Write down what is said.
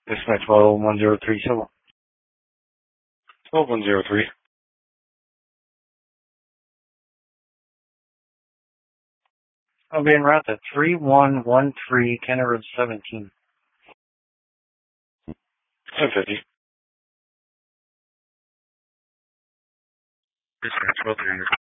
Dispatch 11037. 12103. I'll be en route to 3113 Kenner Road 17. 750. Dispatch 130.